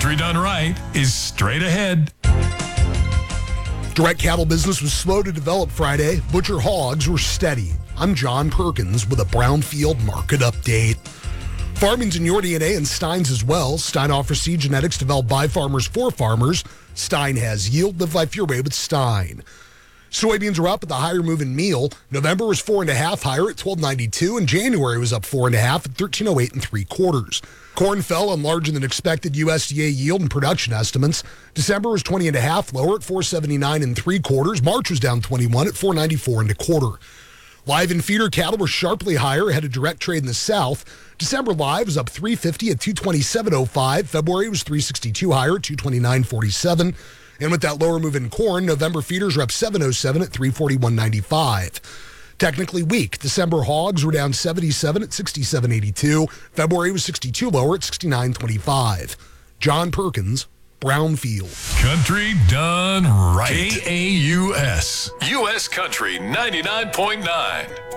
Country done right is straight ahead. Direct cattle business was slow to develop Friday. Butcher hogs were steady. I'm John Perkins with a Brownfield market update. Farming's in your DNA and Stein's as well. Stein offers seed genetics developed by farmers for farmers. Stein has yield. Live life your way with Stein. Soybeans are up at the higher moving meal. November was 4.5 higher at $12.92, and January was up 4.5 at $13.08 3/4. Corn fell on larger than expected USDA yield and production estimates. December was 20.5 lower at 479 3/4. March was down 21 at 494 1/4. Live and feeder cattle were sharply higher ahead of direct trade in the South. December live was up 350 at 227.05. February was 362 higher at 229.47. And with that lower move in corn, November feeders were up 707 at 341.95. Technically weak. December hogs were down 77 at 67.82. February was 62 lower at 69.25. John Perkins, Brownfield. Country done right. KAUS. U.S. Country 99.9.